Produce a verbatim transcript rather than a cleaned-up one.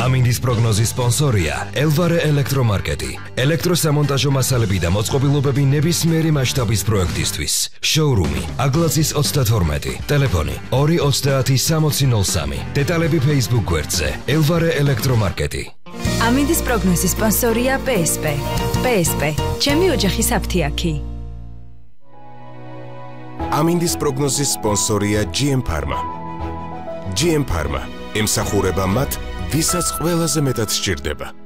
ამინდის პროგნოზის სპონსორია ელვარე ელექტრომარკეტი. ელექტროსამონტაჟო მასალები და მოწყობილობები ნებისმიერი მასშტაბის პროექტისთვის. შოურუმი აგლაძის ოცდათორმეტი. ტელეფონი ორი ოცდაათი სამოცი ნოლ სამი. დეტალები Facebook გვერდზე ელვარე ელექტრომარკეტი. ამინდის პროგნოზის სპონსორია პე ეს პე. პე ეს პე. ჩემი ოჯახის აფთიაქი. ამინდის პროგნოზის სპონსორია ჯი ემ Pharma. ჯი ემ Pharma ემსახურება მათ, ვისაც ყველაზე მეტად სჭირდება.